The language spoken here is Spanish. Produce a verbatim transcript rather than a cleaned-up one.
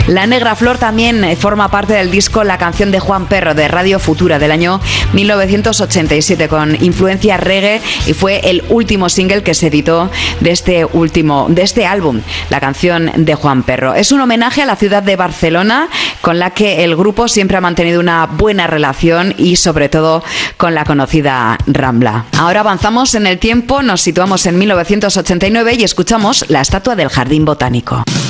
La Negra Flor también forma parte del disco La canción de Juan Perro de Radio Futura del año mil novecientos ochenta y siete con influencia reggae y fue el último single que se editó de este último de este álbum, La canción de Juan Perro. Es un homenaje a la ciudad de Barcelona con la que el grupo siempre ha mantenido una buena relación y sobre todo con la conocida Rambla. Ahora avanzamos en el tiempo, nos situamos en mil novecientos ochenta y nueve y escuchamos La estatua del Jardín Botánico.